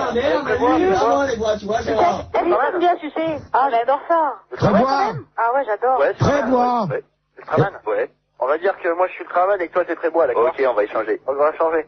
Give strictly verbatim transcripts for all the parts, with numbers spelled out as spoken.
la mer, la lune, les bois, tu vois, Gérard. Elle est bien, tu sais. Ah, j'adore ça. Trébois. Ah ouais, j'adore. Ouais, Trébois. Ouais. Ultraman. Ouais. On va dire que moi je suis Ultraman et que toi t'es Trébois, d'accord? Ok, on va échanger. On va changer.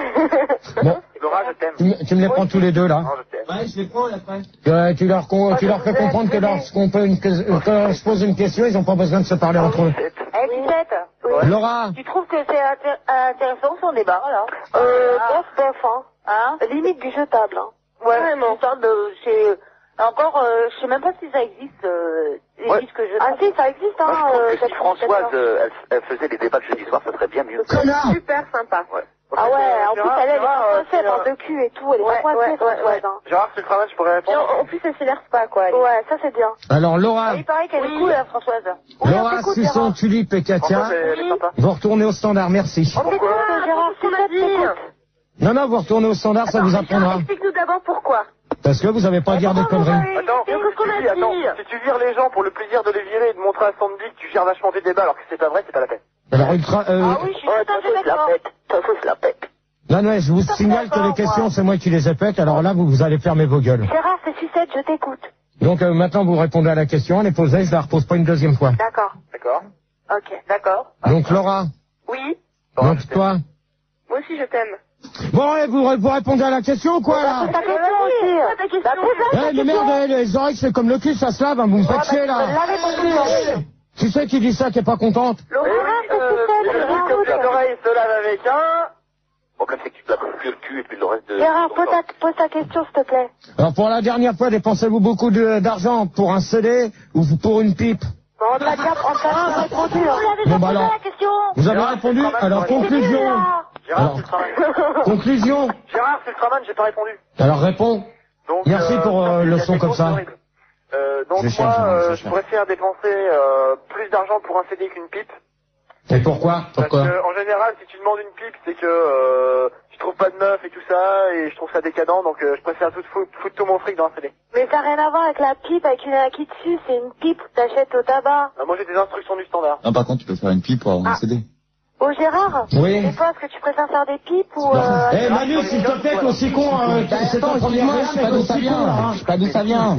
Bon. Laura, je t'aime. Tu, me- tu me les prends tous les deux là. Non, je t'aime. Ouais, je les prends, et après. Euh, tu leur, con- tu leur fais comprendre que lorsqu'on peut une, que- quand je pose une question, ils n'ont pas besoin de se parler entre eux. Eh, Lisette. Ouais. Laura. Tu trouves que c'est intér- intéressant son débat, là? Euh, bof, bof, hein. Hein? Limite du jetable, hein. Ouais, vraiment. Histoire de, c'est, encore, euh, je sais même pas si ça existe, euh, les Ouais. disques jetables. Ah si, ça existe, hein. Moi, je trouve euh, que si cette- Françoise, cette- euh, elle, elle faisait des débats de jeudi soir, ça serait bien mieux. Connard. Super sympa. Ouais. Ah ouais, en plus, elle, elle est Gérard, pas euh, coincée par c'est, deux culs et tout, elle est pas coincée, Françoise, hein. Gérard, c'est Ultraman, je pourrais répondre. En plus, elle s'énerve pas, quoi. Ouais, ça, c'est bien. Alors Laura. Il paraît qu'elle est cool, la Françoise. Laura, Suçon, Tulipe et Katia. Françoise, elle est sympa. Vous retournez au standard, merci. On t'écoute, Gérard, c'est ça, t'écoutes. Non, non, vous retournez au standard, ça vous apprendra. Explique-nous d'abord pourquoi. Parce que vous n'avez pas à dire des conneries. Attends, Qu'est-ce qu'on a si, attends, dit? si tu vires les gens pour le plaisir de les virer et de montrer à Sandy que tu gères vachement tes débats alors que c'est pas vrai, c'est pas la peine. Alors Ultra... Euh, Ah oui, je suis tout à fait d'accord. Ça faut se la pète. non, non, je vous signale que les questions, c'est moi qui les ai faites, alors là, vous, vous allez fermer vos gueules. Gérard, c'est Sucette, je t'écoute. Donc euh, maintenant, vous répondez à la question, elle est posée, je la repose pas une deuxième fois. D'accord. D'accord. Ok, d'accord. Donc Laura, Oui, donc toi... moi aussi je t'aime. Bon, et vous, vous répondez à la question ou quoi, là? Ta question aussi. Ta question. Eh, mais merde, eh, les oreilles, c'est comme le cul, ça se lave, hein, vous me faites chier, là. L'avais compris. Tu sais qui dit ça, qui est pas contente? Laura, c'est Euh, Sucette. que les oreilles se lavent avec un... Bon, comme c'est que tu te laves que le cul et puis le reste de... Gérard, pose ta, pose ta question, s'il te plaît. Alors, pour la dernière fois, dépensez-vous beaucoup de- d'argent pour un C D ou pour une pipe? Bon, on t'a déjà on t'a répondu. Vous l'avez Bon, bah déjà posé alors, la question. vous avez répondu? Alors, conclusion. Gérard, Alors, c'est Ultraman. conclusion. Gérard, c'est Ultraman, j'ai pas répondu. Alors, réponds. Donc, Merci pour, euh, merci, le il y a son quelque comme chose ça. d'horrible. Euh, donc Je cherche, moi, je euh, cherche. je préfère dépenser euh, plus d'argent pour un C D qu'une pipe. Et pourquoi? Parce Pourquoi? que, en général, si tu demandes une pipe, c'est que euh, tu trouves pas de meuf et tout ça, et je trouve ça décadent, donc euh, je préfère tout foutre, foutre tout mon fric dans un C D. Mais ça n'a rien à voir avec la pipe, avec une acquis dessus, c'est une pipe que t'achètes au tabac. Euh, moi, j'ai des instructions du standard. Non, par contre, tu peux faire une pipe pour avoir un Ah. C D. Oh Gérard. Oui. Et toi, est-ce que tu préfères faire des pipes ou... Euh... Eh, Manu, s'il te plaît, t'es aussi con, euh, c'est ton premier je sais pas d'où ça vient. Je sais pas d'où ça vient.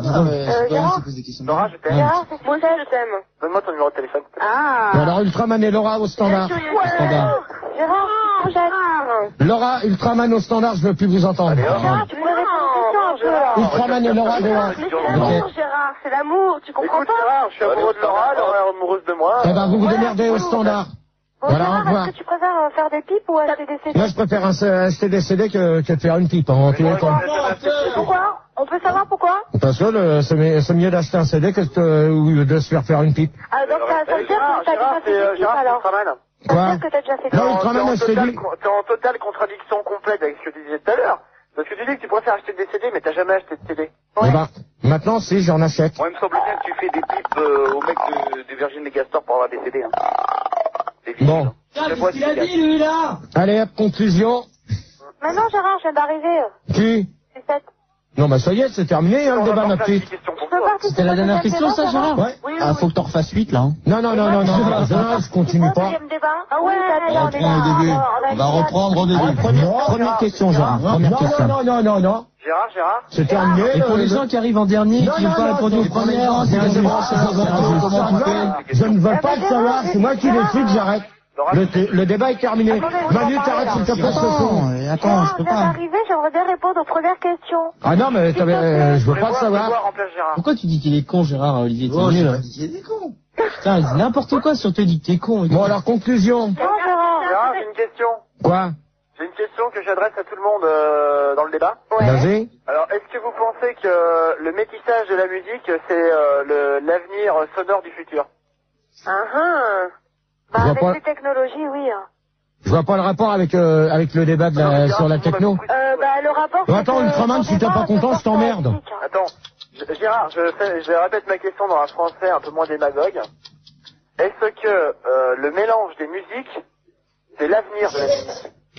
Euh, Gérard, Laura, je t'aime. Gérard, c'est moi aussi, je t'aime. Donne-moi ton numéro de téléphone. Ah. Alors, Ultraman et Laura au standard. Standard. Gérard, Gérard. Laura, Ultraman au standard, je veux plus vous entendre. Gérard, tu pourrais répondre aux questions un peu, là. Ultraman et Laura, Laura. Mais c'est l'amour, Gérard, c'est l'amour, tu comprends Écoute, pas? Gérard, je suis amoureux de Laura, Laura est amoureuse de moi. Eh ben, vous vous démerdez au standard. Bon, Voilà, au Gérard, revoir. est-ce que tu préfères euh, faire des pipes ou acheter des C D? Moi, je préfère un- acheter des C D que, que de faire une pipe, hein, en tous les cas. Pourquoi? On peut savoir pourquoi? Parce que le- c'est mieux- c'est mieux d'acheter un C D que de, ou de se faire faire une pipe. Ah, donc ça, ça veut dire Gérard, que t'as Gérard, déjà c'est fait euh, des pipes, Gérard, c'est alors? Ultraman. Ça veut Quoi? dire que t'as déjà fait des Non, T'es en- Ultraman, t'es en je t'ai totale dit. con- T'es en totale contradiction complète avec ce que tu disais tout à l'heure. Parce que tu dis que tu préfères acheter des C D, mais t'as jamais acheté de C D. Eh ben, maintenant, si, j'en achète. Moi, il me semble bien que tu fais des pipes euh, au mec de, de Virgin Megastore pour avoir des C D. Hein. C'est vite, Bon. hein. Putain, Je vois qu'est-ce qu'il a ce qu'il dit, lui, là? Allez, hop, conclusion. Mais non, Gérard, je viens d'arriver. Qui? C'est cette... Non, bah, ça y est, c'est terminé, hein, le On débat, va ma encore faire une petite. question pour Tu peux toi. participer C'était la au dernière deuxième question, débat, ça, Gérard? Ouais. Oui, oui, Ah, oui. faut que t'en refasses huit, là. hein. Non, non, non, non, non, non, non, je continue Au pas. deuxième débat? Ah ouais, On va reprendre au début. On va reprendre au début. Première, Première question, Gérard. Première non, question. non, non, non, non. Gérard, Gérard. C'est terminé. Et pour le- les le- gens qui arrivent en dernier, Non, qui n'ont non, pas non, répondu c'est aux premières, c'est c'est un un débat, débat, c'est un débat. comment tu fais? Je ne veux pas le savoir, c'est moi qui décide, j'arrête. Le, le débat est terminé. Attendez, on Manu, va t'arrêtes s'il te plaît ce Attends, con. euh, attends, Gérard, je je peux viens pas. d'arriver, j'aimerais bien répondre aux premières questions. Ah non, mais t'avais, euh, je veux pas le Prévois, savoir. prévois, remplace Gérard. Pourquoi tu dis qu'il est con, Gérard, Olivier? T'es nul, là. Putain, il dit n'importe quoi sur te dit que t'es con. et tout. Bon, alors, conclusion. Non, Gérard. Gérard, j'ai une question. Quoi? J'ai une question que j'adresse à tout le monde euh, dans le débat. Vas-y. Alors, est-ce que vous pensez que le métissage de la musique, c'est euh, le- l'avenir sonore du futur? Ah ah. Bah, Je vois avec pas- les technologies, oui. hein. Je vois pas le rapport avec, euh, avec le débat de la, sur la techno. Euh, bah, le rapport... Bon, c'est attends, que Ultraman, ton si t'es débat pas content, se je t'emmerde. porte à la musique, hein. Attends, G- Gérard, je, fais, je répète ma question dans un français un peu moins démagogue. Est-ce que euh, le mélange des musiques, c'est l'avenir de la musique?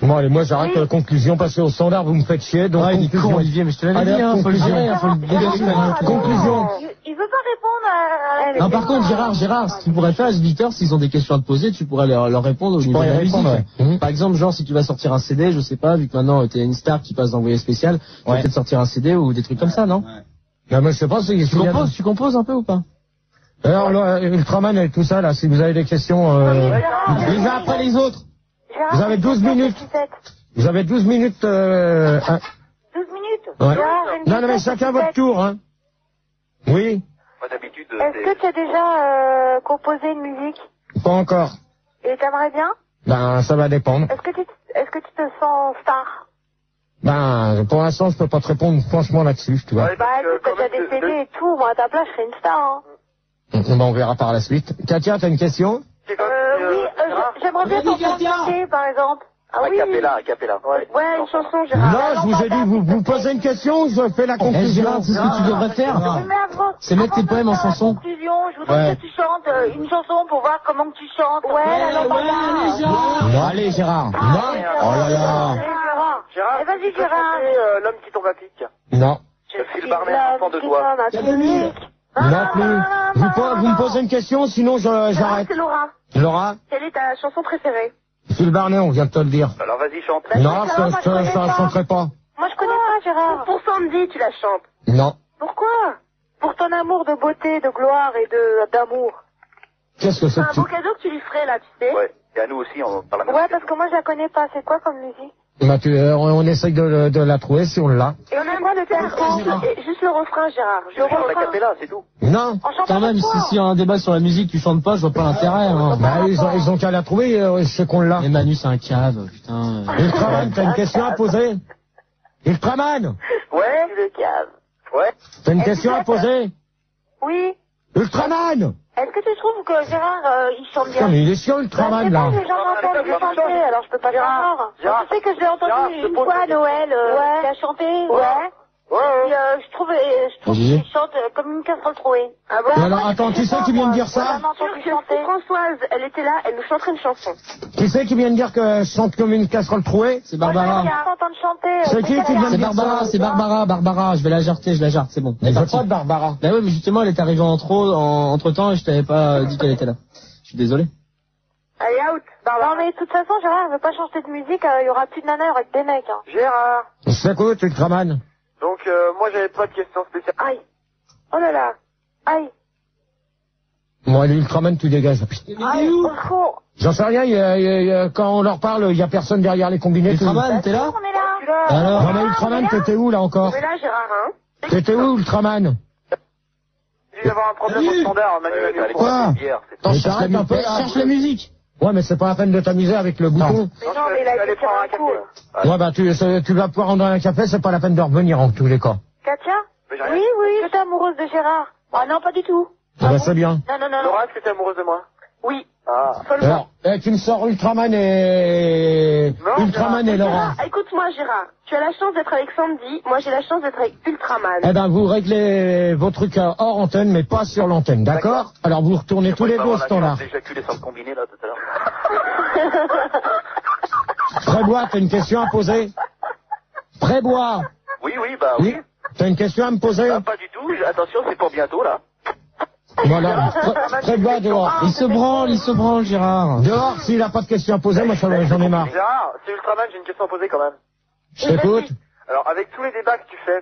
Bon, allez, moi j'arrête la conclusion, passez au standard, vous me faites chier. Donc, ah, il est con, Olivier, mais je te l'avais dit, hein, faut le gérer, faut le dégager. Conclusion. Il veut pas répondre à... Non, par contre, Gérard, Gérard, ce que tu pourrais faire, les auditeurs, s'ils ont des questions à te poser, tu pourrais leur, leur répondre au niveau de la musique. Ouais. Par exemple, genre, si tu vas sortir un C D, je sais pas, vu que maintenant t'es une star qui passe d'envoyé spécial, tu vas peut-être sortir un C D ou des trucs comme ça, non? Ouais. Non, mais je sais pas si... Tu composes, tu composes un peu ou pas? Alors, là, Ultraman et tout ça, là, si vous avez des questions, euh, les uns après les autres. Vous avez douze minutes. Vous avez douze minutes, euh, un... douze minutes? Ouais. Non, non, mais chacun votre tour, hein. Oui. D'habitude, est-ce que tu as déjà euh, composé une musique? Pas encore. Et t'aimerais bien? Ben, ça va dépendre. Est-ce que tu, est-ce que tu te sens star? Ben, pour l'instant, je peux pas te répondre franchement là-dessus, tu vois. Ouais, bah, écoute, t'as déjà des C D et tout, moi, à ta place, je serais une star, hein. Ben, on verra par la suite. Katia, t'as une question? Euh, oui, euh, j'aimerais bien t'entendre chanter, par exemple. Ah oui. Acapella, acapella. Ouais, ouais, une chanson, Gérard. Non, je vous ai dit, vous, vous posez une question, je fais la conclusion. Eh, Gérard, c'est ce que tu devrais faire. C'est mettre tes poèmes en chanson. Conclusion, je voudrais que tu chantes euh, une chanson pour voir comment tu chantes. Ouais, la ouais, non, allez, Gérard. Non. Oh là là. Gérard, vas-y, Gérard. Euh, l'homme qui tombe à pic. Non. Je suis le barman enfant de doigts. Non plus. Vous, vous me posez une question, sinon j'arrête. C'est Laura. Laura? Quelle est ta chanson préférée? Phil Barnet, on vient de te le dire. Alors vas-y, chante. Non, ça, ça, ça, ça chanterait pas. Moi, je connais pas, Gérard. Pour Sandy, tu la chantes. Non. Pourquoi? Pour ton amour de beauté, de gloire et de d'amour. Qu'est-ce que c'est? C'est un beau cadeau que tu lui ferais, là, tu sais. Ouais. Et à nous aussi, on parle la même. Ouais, parce que moi, je la connais pas. C'est quoi comme musique? Bah, tu, euh, on, on essaye de, de la trouver si on l'a. Et on a le droit de faire juste, juste le refrain, Gérard. Je chante la capella, c'est tout. Non. Quand même, si s'il y a un débat sur la musique, tu chantes pas, je vois pas l'intérêt. Hein. Bah, ils ont, ils ont qu'à la trouver, euh, je sais qu'on l'a. Et Manu, c'est un cave, putain. Ultraman, t'as une question à poser? Ultraman? Ouais. Le cave. Ouais. T'as une question à poser? Oui. Ultraman! Est-ce que tu trouves que Gérard, euh, il chante bien? Non, mais il est chiant, Ultraman, là. Les gens m'entendent lui chanter, alors je peux pas Gérard. Gérard. Tu sais que je l'ai entendu une fois à Noël, euh, ouais. il a chanté. Ouais. Ouais, ouais. Et, euh, je trouve, euh, je trouve qu'il chante euh, comme une casserole trouée. Ah bon? Alors, attends, qui c'est qui vient de dire ça? Françoise, elle était là, elle nous chanterait une chanson. Qui c'est qui vient de dire que je chante comme une casserole trouée? C'est Barbara. C'est qui qui vient de dire ça? C'est Barbara, c'est Barbara, Barbara, je vais la jarter, je la jarte, c'est bon. Mais pas de Barbara. Bah oui, mais justement, elle est arrivée en trop, en, entre temps, et je t'avais pas dit qu'elle était là. Je suis désolé. Allez, out. Non, mais de toute façon, Gérard, elle veut pas changer de musique, il y aura plus de nanas, il y aura que des mecs, hein. Gérard. C'est quoi, Ultraman? Donc, euh, moi, j'avais pas de questions spéciales. Aïe. Oh là là. Aïe. Bon, allez, Ultraman, tu dégages. Aïe, au fond. J'en sais rien, il y a, il y a, il y a, quand on leur parle, il y a personne derrière les combinés. Ultraman, t'es là? On est là. Alors? Non, mais Ultraman, t'étais où, là, encore? On est là, Gérard, hein. T'étais où, Ultraman? Il va y avoir un problème au standard, Manu, Manu, allez, quoi? Attends, cherche la, peu, cherche la musique. Ouais, mais c'est pas la peine de t'amuser avec le bouton. Mais non, mais là, il faut faire un coup. Ouais, bah, tu, tu vas pouvoir rendre un café, c'est pas la peine de revenir, en tous les cas. Katia? Oui, oui. Je suis amoureuse de Gérard. Ah non, pas du tout. Ah bah, c'est bien. Non, non, non. Laura, est-ce que t'es amoureuse de moi? Oui. Ah. Alors, eh, tu me sors Ultraman et... Non, Ultraman et Laura. Ah, écoute-moi, Gérard. Tu as la chance d'être avec Sandy. Moi, j'ai la chance d'être avec Ultraman. Eh ben, vous réglez vos trucs hors antenne, mais pas sur l'antenne, d'accord? Alors, vous retournez tous les deux au standard. J'ai éjaculé sans le combiné, là, tout à l'heure. Prébois, t'as une question à poser? Prébois. Oui, oui, bah oui. Oui. T'as une question à me poser? Ah, pas du tout. Attention, c'est pour bientôt, là. Voilà. Prébois dehors. Il se branle, il se branle, Gérard. Dehors, s'il a pas de question à poser, moi, j'en ai marre. Gérard, c'est Ultraman, j'ai une question à poser quand même. Je t'écoute. Alors, avec tous les débats que tu fais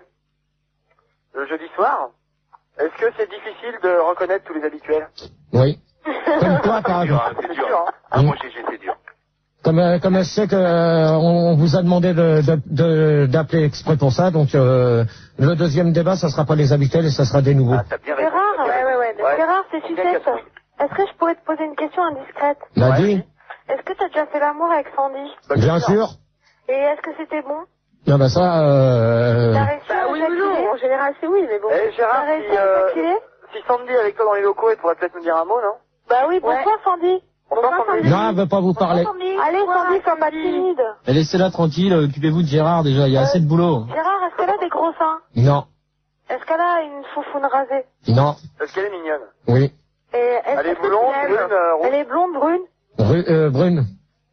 le jeudi soir, est-ce que c'est difficile de reconnaître tous les habituels? Oui. Comme toi, par exemple. C'est dur, hein. Ah, moi, j'ai, c'est dur. Comme, euh, comme je sais que euh, on, on vous a demandé de, de, de, d'appeler exprès pour ça, donc euh, le deuxième débat, ça sera pas les habituels et ça sera des nouveaux. Ah, t'as bien raison. Gérard, ouais, ouais, ouais. Ouais. Gérard, c'est sucette. Est-ce que je pourrais te poser une question indiscrète? Bah, Ouais. dis. Est-ce que t'as déjà fait l'amour avec Sandy? Bah, Bien sûr. Et est-ce que c'était bon? Non, bah ça, euh... T'as réussi à oui ou non? En général, c'est oui, mais bon. Eh, Gérard, T'as réussi si, à euh, éjaculer? si Sandy est avec toi dans les locaux, elle pourrait peut-être nous dire un mot, non? Bah oui, bonsoir Sandy. Bonsoir, Sandy. Non, elle veut pas vous parler. Allez Sandy, sois pas timide. Et laissez-la tranquille, occupez-vous de Gérard déjà, il y a assez de boulot. Gérard, est-ce qu'elle a des gros seins? Non. Est-ce qu'elle a une foufoune rasée? Non. Est-ce qu'elle est mignonne? Oui. Et est-ce Elle est que blonde, tu l'aimes? brune, euh, rouge? Elle est blonde, brune? Ru- euh, Brune.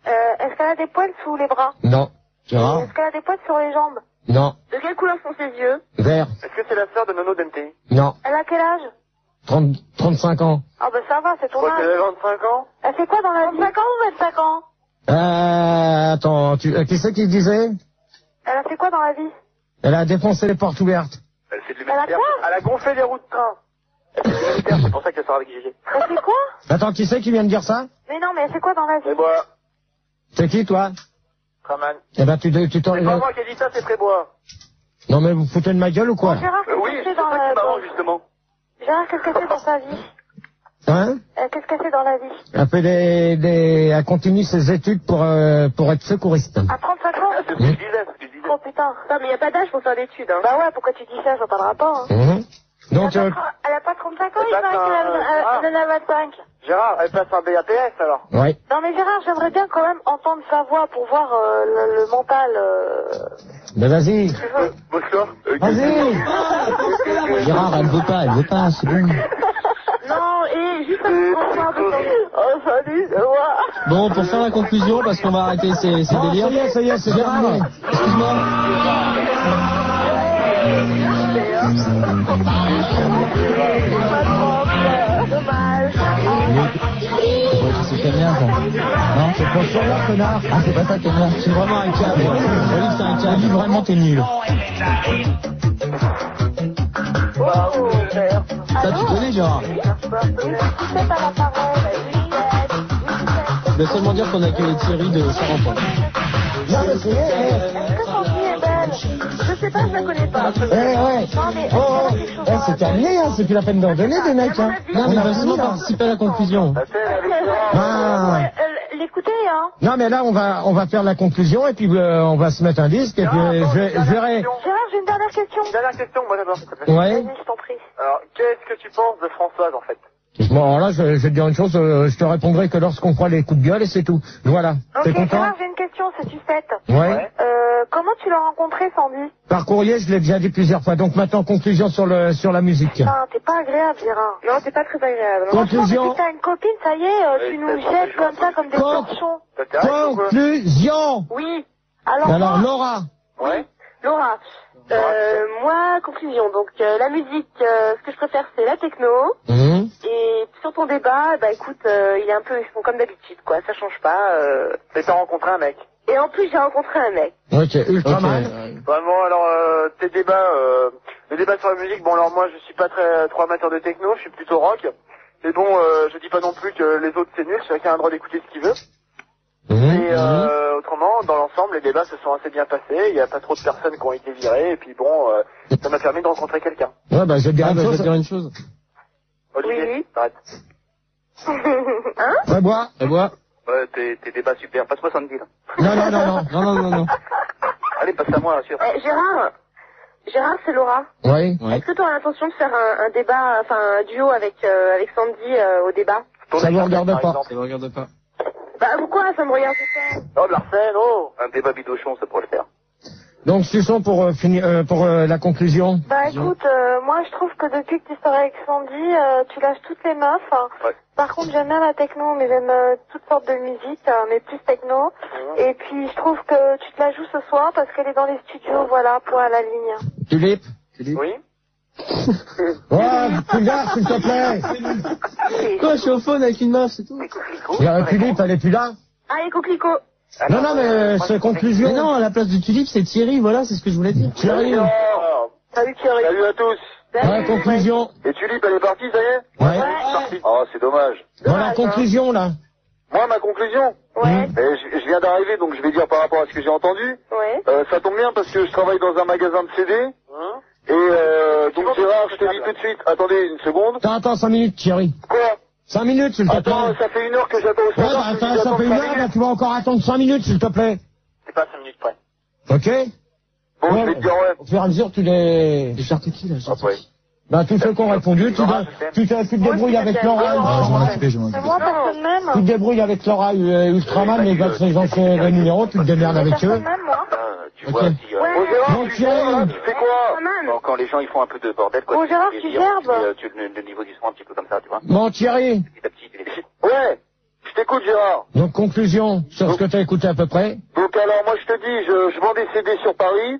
Euh, est-ce qu'elle a des poils sous les bras? Non. Gérard? Est-ce qu'elle a des poils sur les jambes? Non. De quelle couleur sont ses yeux? Vert? Est-ce que c'est la sœur de Nono d'M T I? Non. Elle a quel âge? trente, trente-cinq ans. Ah bah ça va, c'est ton Quoi, âge. qu'elle a vingt-cinq ans? Elle fait quoi dans la vie? trente-cinq ans ou vingt-cinq ans? Euh, attends, tu, euh, qui c'est qui disait? Elle a fait quoi dans la vie? Elle a défoncé les portes ouvertes. Elle fait de Elle a l'humanitaire. quoi? Elle a gonflé les roues de train. Elle fait de l'humanitaire, c'est pour ça qu'elle sort avec Gégé. Elle fait quoi? Attends, qui c'est qui vient de dire ça? Mais non, mais elle fait quoi dans la vie? Trébois. C'est qui, toi? Traman. Eh ben, tu, tu t'en... C'est pas moi qui ai dit ça, c'est Trébois. Non, mais vous foutez de ma gueule ou quoi? Gérard, Euh, oui, qu'est-ce c'est qu'elle fait ça dans qui la m'arrange, vie? justement. Gérard, qu'est-ce qu'elle fait dans sa vie? Hein? Euh, Qu'est-ce qu'elle fait dans la vie? Elle fait des, des, elle continue ses études pour, euh, pour être secouriste. À trente-cinq ans? C'est ce que je disais, c'est ce que je disais. Oh putain. Non, mais y a pas d'âge pour faire d'études, hein. Bah ouais, pourquoi tu dis ça? Je vois pas le rapport, hein. Mhm. Donc, elle, a euh, pas, tr- elle a pas trente-cinq ans, Elle il paraît passe qu'elle un- a- elle- elle en a vingt-cinq. Gérard, elle passe un B A P S alors. ouais. Non mais Gérard, j'aimerais bien quand même entendre sa voix pour voir euh, le, le mental. Euh... Mais vas-y. Tu veux? Bonsoir. Euh, Vas-y. Gérard, elle veut pas, elle veut pas, c'est bon. Non, et juste un bonsoir de ton... Oh salut, c'est moi. Bon, pour faire la conclusion, parce qu'on va arrêter ces, ces Non, délires. ça y est, ça y est, c'est Gérard, terminé. excuse-moi. Dommage. C'est Cagnard, ça. Non, c'est pas sur là, connard. Ah, c'est pas ça, Cagnard. C'est vraiment un câble. Olive, c'est un câble. Olive, vraiment, t'es nul. Oh, père. Ça, tu connais, Gérard. C'est pas la parole. Je vais seulement dire qu'on a accueilli Thierry de Charenton. Non, mais c'est, eh, Est-ce que Sandy est belle? Je sais pas, je la connais pas. eh, ouais. Non mais Oh, oh, eh, c'est terminé, hein, c'est plus la peine d'en donner des mecs, hein. Non, mais il On a va fini, seulement là. participer à la conclusion. Ah. L'écouter, hein. Non, mais là, on va, on va faire la conclusion et puis euh, on va se mettre un disque et puis euh, je, vais- je verrai. Gérard, j'ai une dernière question. Dernière question, moi j'adore s'il te plaît. Ouais. Vas-y, je t'en prie. Alors, qu'est-ce que tu penses de Françoise en fait? Bon, alors là, je, je vais te dire une chose, euh, je te répondrai que lorsqu'on croit les coups de gueule et c'est tout. Voilà. T'es Ok, content? Gérard, j'ai une question, c'est tu sais. Ouais. Euh, comment tu l'as rencontré, Sandy? Par courrier, je l'ai déjà dit plusieurs fois. Donc maintenant, conclusion sur le sur la musique. Putain, t'es pas agréable, Gérard. Non, t'es pas très agréable. Conclusion. Depuis que t'as une copine, ça y est, euh, Ouais, tu c'est nous pas jettes très comme ça, comme des Con- torchons. Ça t'arrête ou quoi? Conclusion. Oui. Alors, Alors, moi, Laura. Ouais. Laura, euh, moi, conclusion. Donc, euh, la musique, euh, ce que je préfère, c'est la techno. Mhm. Et sur ton débat, bah écoute, euh, il est un peu, ils font comme d'habitude, quoi. Ça change pas. Euh... Et t'as rencontré un mec. Et en plus, j'ai rencontré un mec. Ok, Ultraman. Vraiment, alors, euh, tes débats, euh, les débats sur la musique, bon alors moi je suis pas très trop amateur de techno, je suis plutôt rock. Mais bon, euh, je dis pas non plus que les autres c'est nul, chacun a le droit d'écouter ce qu'il veut. Mhm. Et euh, autrement, dans l'ensemble, les débats se sont assez bien passés, il y a pas trop de personnes qui ont été virées, et puis bon, euh, ça m'a permis de rencontrer quelqu'un. Ouais, bah, je vais te dire Ah, une bah, je vais chose. te dire une chose. Olivier, Oui, oui. arrête. Hein? Ouais, bois. Et bois. Ouais, tes, tes débats super, passe-moi Sandy là. Non, non, non, non. Non, non, non, non. Allez, passe à moi, sûr. Eh, Gérard, Gérard, c'est Laura. Oui. Ouais. Est-ce que tu as l'intention de faire un, un débat, enfin un duo avec euh, avec Sandy euh, au débat? Ça vous regarde Par pas. exemple. Ça ne regarde pas. Bah pourquoi ça me regarde pas? Oh, de l'arsène, oh. Un débat bidochon, ça pourrait le faire. Donc, Suçon pour euh, finir, euh, pour euh, la conclusion. Bah écoute, euh, moi je trouve que depuis que tu sors avec Sandy, euh, tu lâches toutes les meufs. Hein. Ouais. Par contre, j'aime bien la techno, mais j'aime euh, toutes sortes de musique, euh, mais plus techno. Et puis je trouve que tu te la joues ce soir parce qu'elle est dans les studios, voilà, pour à la ligne. Tulipe. Oui. Ouais, Tulipe, s'il te plaît. Quoi, je suis au phone avec une meuf, c'est tout. Il y a Tulipe, elle est plus là. Allez, coquelicot. Non, non, mais euh, c'est conclusion. Mais non, à la place de Tulipe, c'est Thierry, voilà, c'est ce que je voulais dire. Thierry. Salut Thierry. Salut à tous. Ouais, conclusion. Et Tulipe, elle est partie, ça y est? Ouais. Partie. Oh, c'est dommage. Voilà, conclusion, là. Moi, ma conclusion, Ouais, eh, je, je viens d'arriver, donc je vais dire par rapport à ce que j'ai entendu. ouais. Euh, ça tombe bien parce que je travaille dans un magasin de C D. Et euh, donc Gérard, je te dis tout de suite, attendez une seconde. Attends, attends, cinq minutes, Thierry. Quoi? Cinq minutes, s'il te plaît. Attends, ça fait une heure que j'attends au Ouais, standard. bah, je te dis attends, ça d'attendre fait une cinq heure, bah, minutes. tu vas encore attendre cinq minutes, s'il te plaît. C'est pas cinq minutes près. Ok? Bon, Ouais, je vais te dire ouais. Au fur et à mesure, tu les... Les chartes qui, là, je Après. Bah, tous ceux qui ont répondu, tu, dois- tu, te, tu te débrouilles avec Laura. Ah, je m'en occupais, je m'en C'est occupais. moi, personne même. Tu te débrouilles avec Laura euh, Ultraman, les gars, les anciens les numéros, tu te démerdes avec eux. Personne même, moi. Ah, tu Ok. vois, si, euh, Ouais. Bon, Gérard, Bon, tu Thierry. fais, là, tu fais quoi? Personne. Bon, quand les gens ils font un peu de bordel, quoi. Bon, tu Gérard, fais tu dire, gerbes. puis, euh, tu le, le niveau du son un petit peu comme ça, tu vois. Bon, Thierry, Petit à petit, il est- Ouais. Je t'écoute, Gérard. Donc, conclusion sur donc, ce que tu as écouté à peu près. Donc, alors, moi, je te dis, je, je vends des C D sur Paris.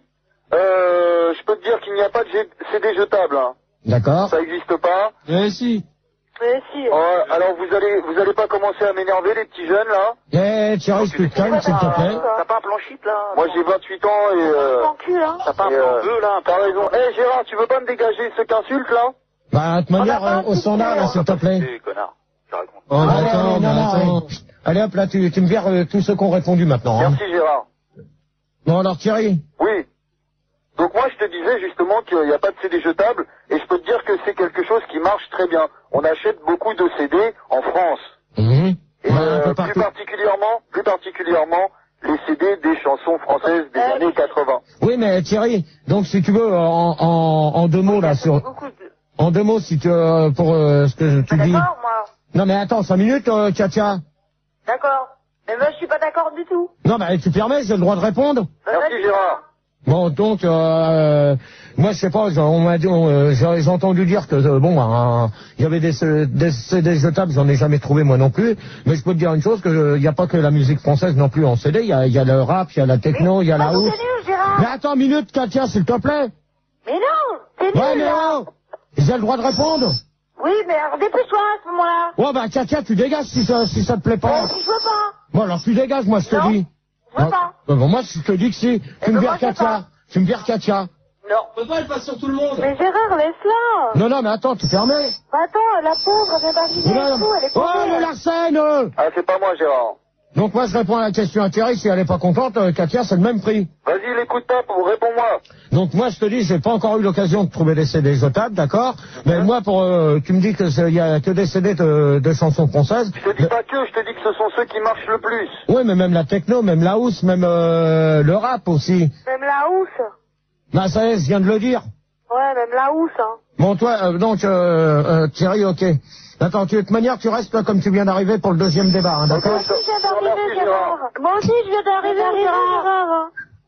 Euh, je peux te dire qu'il n'y a pas de C D jetable. Hein. D'accord. Ça n'existe pas. Eh si. Mais si. Euh, alors, vous allez, vous allez pas commencer à m'énerver, les petits jeunes, là? Eh, Thierry, tu te calmes, s'il te plaît. T'as pas un plan shit, là? Moi, j'ai vingt-huit ans et... Euh, T'as pas un plan bleu, là? T'as raison. Eh, hey, Gérard, tu veux pas me dégager ceux qui insultent, là? Bah, de toute manière, euh, au standard, là, s'il te plaît. Eh, connard. Je raconte. Oh, mais Allez, attends, allez, mais non, non, attends. allez. Allez, hop, là, tu, tu me vires euh, tous ceux qui ont répondu maintenant. Hein. Merci, Gérard. Bon, alors, Thierry. Oui. Donc moi je te disais justement qu'il n'y a pas de C D jetable et je peux te dire que c'est quelque chose qui marche très bien. On achète beaucoup de C D en France. Mmh. Et Ouais, euh, un peu plus partout. particulièrement, plus particulièrement les C D des chansons françaises des Euh, années quatre-vingts. Oui, mais Thierry, donc si tu veux, en, en, en deux mots, là, sur... Beaucoup de... En deux mots, si tu, euh, pour euh, ce que tu dis... D'accord, moi. Non, mais attends, cinq minutes, euh, Katia. D'accord. Mais moi, je suis pas d'accord du tout. Non, mais tu permets, j'ai le droit de répondre. Bah, Merci vas-y. Gérard. Bon, donc, euh, moi, je sais pas, on m'a dit, on, euh, j'ai j'ai entendu dire que, euh, bon, il y avait des, des C D jetables, j'en ai jamais trouvé moi non plus, mais je peux te dire une chose, que il n'y a pas que la musique française non plus en C D, il y a, y a le rap, il y a la techno, il y a la Ah, house. c'est nul, Gérard. Mais attends, minute, Katia, s'il te plaît. Mais non, c'est nul, Ouais, mais là. oh, j'ai le droit de répondre. Oui, mais alors dépêche-toi à ce moment-là. Ouais, bah, Katia, tu dégages si ça, si ça te plaît pas. Euh, si je veux pas. Bon, alors tu dégages, moi, je te Non, dis. je veux pas. Bon, bon, moi, je te dis que si, tu me ben, vires moi, je veux Katia. pas. Tu me vires Katia. Non. On peut pas le passer sur tout le monde. Mais Gérard, laisse-la. Non, non, mais attends, tu permets. Bah, attends, la pauvre, elle vient d'arriver et tout, elle est Oh, contente. le Larsen euh. Ah c'est pas moi Gérard. Donc moi, je réponds à la question à Thierry, si elle est pas contente, euh, Katia, c'est le même prix. Vas-y l'écoute pas, pour réponds-moi. Donc moi, je te dis, j'ai pas encore eu l'occasion de trouver des C D jetables, d'accord. Mais moi, pour, euh, tu me dis que il y a que des C D de, de chansons françaises. Je te dis pas que, je te dis que ce sont ceux qui marchent le plus. Oui, mais même la techno, même la house, même euh, le rap aussi. Même la housse. Bah ça y est, je viens de le dire. Ouais, même la housse, hein. Bon, toi, euh, donc, euh, euh, Thierry, ok. Attends, tu, de toute manière, tu restes là comme tu viens d'arriver pour le deuxième débat, hein, d'accord? Moi aussi, je viens d'arriver, Gérard. Moi aussi, je viens d'arriver, Gérard.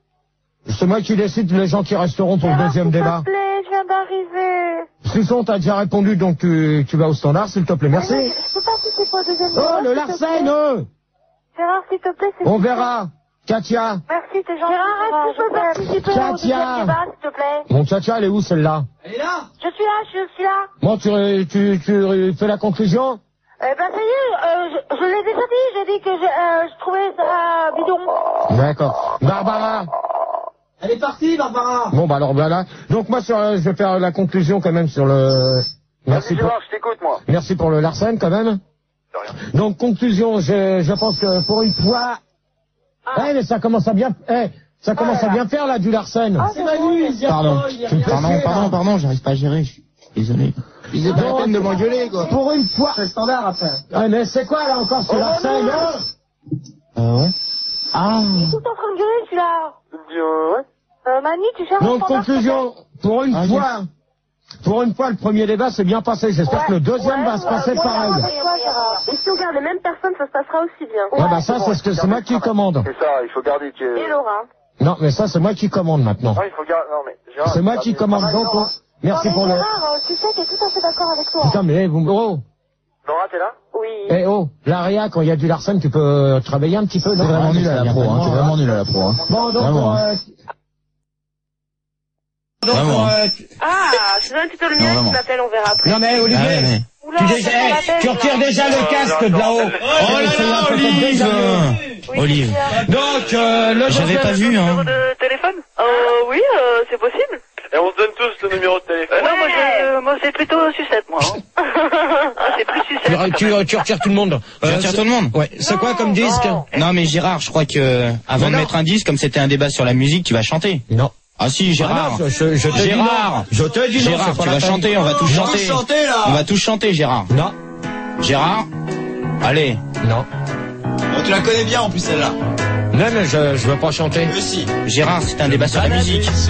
C'est moi qui décide les gens qui resteront pour le deuxième débat. S'il te plaît, je viens d'arriver. Suçon, t'as déjà répondu, donc tu, tu vas au standard, s'il te plaît, merci. Mais je peux pas citer pour le deuxième débat. Oh, le s'il te Larsen, plaît. euh Gérard, s'il te plaît, c'est On verra. Katia. Merci, t'es gentil. Gérard, est-ce que je peux participer au Katia. deuxième débat, s'il te plaît? Bon, Katia, elle est où, celle-là? Elle est là. Je suis là, je suis là. Bon, tu, tu, tu fais la conclusion? Eh ben, ça y est, euh, je, je l'ai déjà dit, j'ai dit que j'ai, euh, je trouvais ça bidon. D'accord. Barbara. Elle est partie, Barbara. Bon, bah alors, voilà. Donc, moi, sur, euh, je vais faire la conclusion quand même sur le... Merci Vas-y pour, Gérard, je t'écoute moi. merci pour le Larsen, quand même. Donc, conclusion, je, je pense que pour une fois... Eh, mais ça commence à bien... Eh, ça commence à bien faire, là, du Larsen. C'est Manu, il y a Pardon. pas, il y a Tu me rien. fais Pardon, chier, pardon, là. pardon, j'arrive pas à gérer, je suis désolé. C'est pas la Donc, peine de m'engueuler, quoi. Pour une fois... C'est standard après. Ah, mais c'est quoi, là, encore, ce Larsen, hein? Euh, ouais. Ah. Il est tout en train de gueuler, celui-là. Euh, ouais. Euh, Manu, tu cherches Donc, un standard, conclusion, pour une Ah, fois... Pour une fois, le premier débat s'est bien passé. J'espère que le deuxième Ouais, va se ouais, passer ouais, pareil. ouais, ouais, Gérard. Et si on garde les mêmes personnes, ça se passera aussi bien. Ah bah ça, c'est ce que c'est moi qui commande. C'est ça, il faut garder que... Et Laura. Non, mais ça, c'est moi qui commande maintenant. Non, il faut garder... Non mais... Gérard, C'est moi garder- qui commande. Donc, on- merci Non, mais pour le... Gérard, euh, tu sais, t'es tout à fait d'accord avec toi. Putain, mais vous... Oh, Laura, t'es là? Oui. eh oh, l'Aria, quand il y a du Larsen, tu peux travailler un petit peu, T'es non? vraiment nul à la pro, hein. T'es vraiment nul à la pro, hein. Bon, donc, Vraiment, euh, donc, Vraiment, euh, Ah, je donne un petit peu le Non, mien vraiment. qui m'appelle, on verra après. non mais Ah ouais, Olivier, mais... Oula, tu, déjà, ça eh, m'appelle, tu là. retires déjà le casque de là-haut. Oh là C'est un là, peu Olive déjà mieux. Oui, Olive. c'est bien. Donc, euh, le J'avais pas vu, Numéro hein. de téléphone? Euh, oui, euh, c'est possible. Et on se donne tous le numéro de téléphone. Euh, non, moi, je, moi, c'est plutôt sucette, moi. Hein. Ah, c'est plus sucette. Tu, tu, tu retires tout le monde. Je Euh, retire c'est- tout le monde. Ouais. C'est quoi comme disque? Non, mais Gérard, je crois que, avant Mais de non. mettre un disque, comme c'était un débat sur la musique, tu vas chanter. Non. Ah si, Gérard. Ah non, je, je, je te dis Gérard. non. Je te dis non. Gérard, c'est pas tu la vas peine. chanter, on va tous chanter. chanter, là. On va tous chanter, Gérard. Non. Gérard. Allez. Non. Oh, tu la connais bien, en plus, celle-là. Non, mais je, je veux pas chanter. Mais si. Gérard, c'est un débat sur la musique.